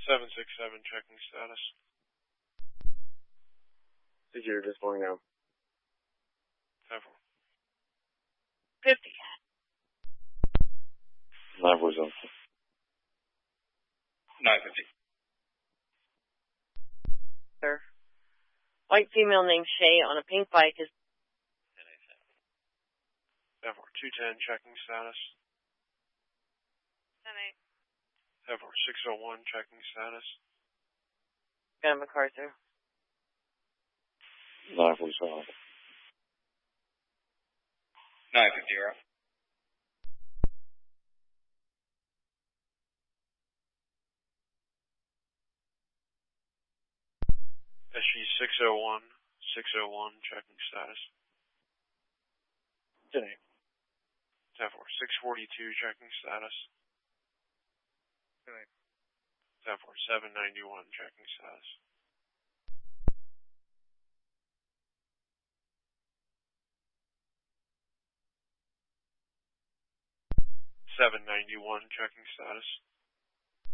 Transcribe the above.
767 checking status. Secure just going now. 10-4. 50. 9-4 zone. 950. Sir. White female named Shay on a pink bike is 10-4. 210 checking status. 10-8. 10-4. 601 checking status. Got MacArthur. 9-4 950. SG 601 checking status. 10-8. 10-4. 642 checking status. 10-8. 10-4. 791 checking status. 791 checking status.